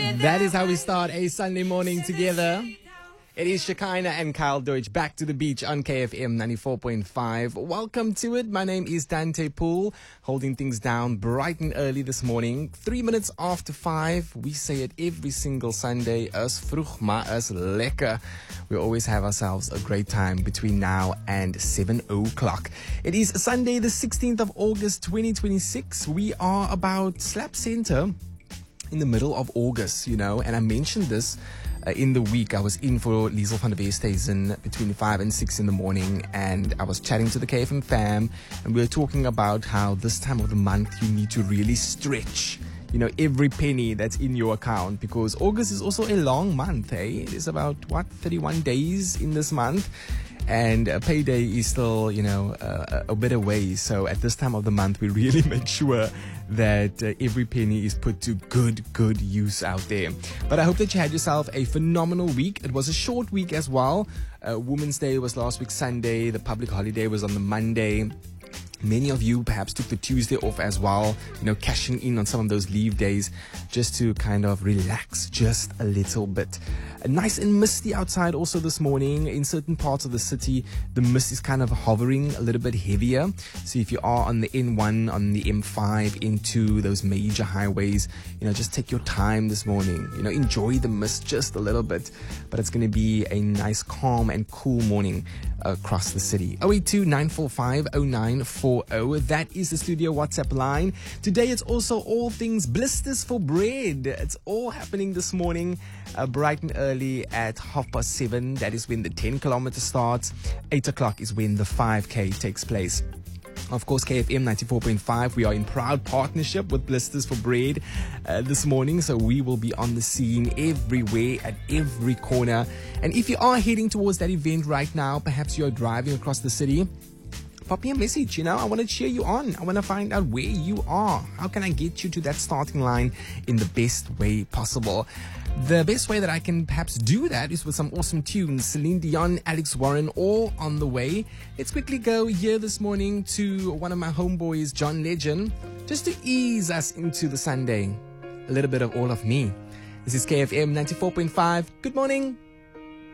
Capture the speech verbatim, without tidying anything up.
That is how we start a Sunday morning together. It is Shekinah and Kyle Deutsch back to the beach on K F M ninety-four point five. Welcome to it. My name is Dante Poole, holding things down bright and early this morning. Three minutes after five. We say it every single Sunday. As vroeg maar as lekker. We always have ourselves a great time between now and seven o'clock. It is Sunday the sixteenth of August twenty twenty-six. We are about slap center in the middle of August, you know, and I mentioned this uh, in the week. I was in for Liesel van der Westhuizen between five and six in the morning, and I was chatting to the K F M fam, and we were talking about how this time of the month you need to really stretch, you know, every penny that's in your account, because August is also a long month, eh? It is about, what, thirty-one days in this month. And uh, payday is still, you know, uh, a bit away. So at this time of the month, we really make sure that uh, every penny is put to good, good use out there. But I hope that you had yourself a phenomenal week. It was a short week as well. Uh, Women's Day was last week Sunday. The public holiday was on the Monday. Many of you perhaps took the Tuesday off as well, you know, cashing in on some of those leave days just to kind of relax just a little bit. Uh, nice and misty outside also this morning. In certain parts of the city, the mist is kind of hovering a little bit heavier. So if you are on the N one, on the M five, into those major highways, you know, just take your time this morning. You know, enjoy the mist just a little bit. But it's going to be a nice, calm and cool morning across the city. oh eight two, nine four five, oh nine four oh. That is the studio WhatsApp line. Today it's also all things blisters for bread. It's all happening this morning, uh, bright and early at half past seven. That is when the ten kilometer starts. Eight o'clock is when the five K takes place. Of course, K F M ninety-four point five, we are in proud partnership with Blisters for Bread uh, this morning. So we will be on the scene everywhere, at every corner. And if you are heading towards that event right now, perhaps you're driving across the city, pop me a message, you know. I want to cheer you on. I want to find out where you are. How can I get you to that starting line in the best way possible? The best way that I can perhaps do that is with some awesome tunes. Celine Dion, Alex Warren, all on the way. Let's quickly go here this morning to one of my homeboys, John Legend, just to ease us into the Sunday. A little bit of all of me. This is K F M ninety-four point five. Good morning.